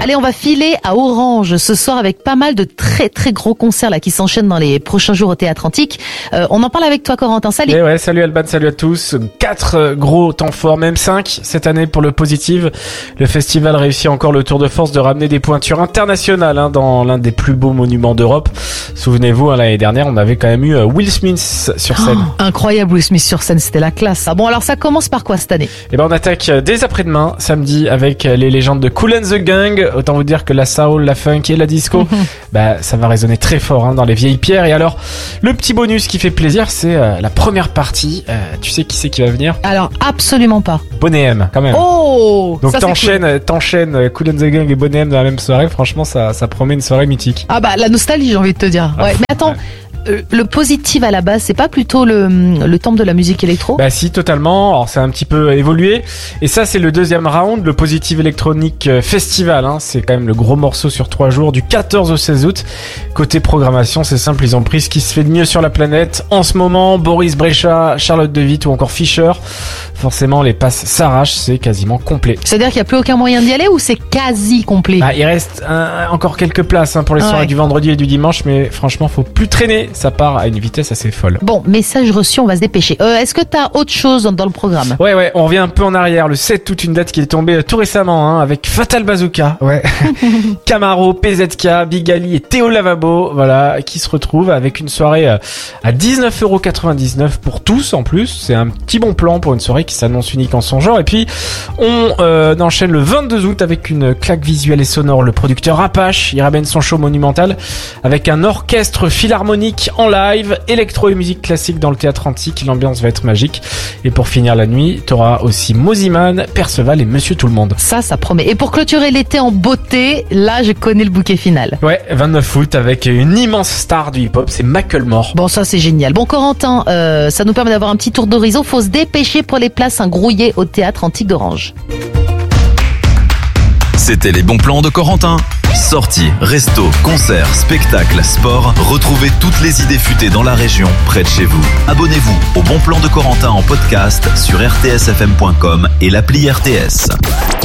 Allez, on va filer à Orange ce soir avec pas mal de très très gros concerts là qui s'enchaînent dans les prochains jours au Théâtre Antique. On en parle avec toi, Corentin. Salut. Et ouais, salut Alban, salut à tous. 4 gros temps forts, même 5 cette année pour le Positive. Le festival réussit encore le tour de force de ramener des pointures internationales dans l'un des plus beaux monuments d'Europe. Souvenez-vous, l'année dernière, on avait quand même eu Will Smith sur scène. Incroyable, Will Smith sur scène, c'était la classe. Ah bon, alors ça commence par quoi cette année? Et on attaque dès après-demain, samedi, avec les légendes de Kool and the Gang. Autant vous dire que la soul, la funk et la disco, ça va résonner très fort dans les vieilles pierres. Et alors, le petit bonus qui fait plaisir, c'est la première partie. Tu sais qui c'est qui va venir? Alors, absolument pas. Bonnet M, quand même. Oh! Donc ça, t'enchaînes Kool and the Gang et Bonnet M dans la même soirée. Franchement, ça promet une soirée mythique. Ah bah, la nostalgie, j'ai envie de te dire. Ouais. Mais attends. Ouais. Le Positive à la base, c'est pas plutôt le temple de la musique électro? Bah si, totalement. Alors c'est un petit peu évolué. Et ça, c'est le deuxième round, le Positive Electronic Festival. C'est quand même le gros morceau sur 3 jours, du 14 au 16 août. Côté programmation, c'est simple, ils ont pris ce qui se fait de mieux sur la planète. En ce moment, Boris Brejcha, Charlotte de Witt ou encore Fischer. Forcément, les passes s'arrachent, c'est quasiment complet. C'est-à-dire qu'il n'y a plus aucun moyen d'y aller ou c'est quasi complet? Il reste encore quelques places pour les soirées du vendredi et du dimanche, mais franchement, faut plus traîner. Ça part à une vitesse assez folle. Bon, message reçu, on va se dépêcher. Est-ce que t'as autre chose dans le programme? Ouais, on revient un peu en arrière. Le 7 août, une date qui est tombée tout récemment, avec Fatal Bazooka. Ouais. Camaro, PZK, Big Ali et Théo Lavabo, voilà, qui se retrouvent avec une soirée à 19,99€ pour tous en plus. C'est un petit bon plan pour une soirée qui s'annonce unique en son genre. Et puis, on enchaîne le 22 août avec une claque visuelle et sonore. Le producteur Apache, il ramène son show monumental avec un orchestre philharmonique en live, électro et musique classique dans le Théâtre Antique. L'ambiance va être magique. Et pour finir la nuit, t'auras aussi Moziman, Perceval et Monsieur Tout-le-Monde. Ça promet. Et pour clôturer l'été en beauté, là, je connais le bouquet final. Ouais, 29 août avec une immense star du hip-hop, c'est Macklemore. Bon, ça, c'est génial. Bon, Corentin, ça nous permet d'avoir un petit tour d'horizon. Faut se dépêcher pour les places grouillées au Théâtre Antique d'Orange. C'était les bons plans de Corentin. Sorties, restos, concerts, spectacles, sport. Retrouvez toutes les idées futées dans la région, près de chez vous. Abonnez-vous au Bon Plan de Corentin en podcast sur rtsfm.com et l'appli RTS.